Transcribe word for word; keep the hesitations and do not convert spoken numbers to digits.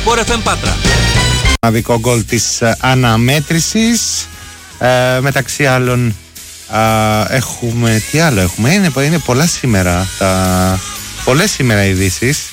Sport εφ εμ Πάτρα. Μοναδικό γκολ της αναμέτρησης. Ε, μεταξύ άλλων ε, έχουμε, τι άλλο έχουμε, είναι, είναι πολλά σήμερα, τα, πολλές σήμερα ειδήσεις.